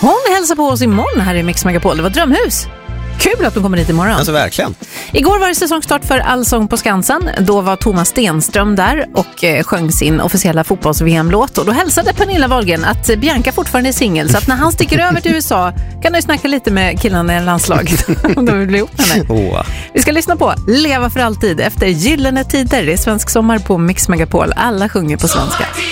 Hon hälsar på oss imorgon här i Mix Megapol. Det var Drömhus. Kul att de kommer hit imorgon. Alltså verkligen. Igår var det säsongstart för Allsång på Skansen. Då var Thomas Stenström där och sjöng sin officiella fotbolls-VM-låt. Och då hälsade Pernilla Wahlgren att Bianca fortfarande är singel. Så att när han sticker över till USA kan du snacka lite med killarna i landslaget om de vill bli ihop med henne. Vi ska lyssna på Leva för alltid efter gyllene tider. Det är svensk sommar på Mix Megapol. Alla sjunger på svenska.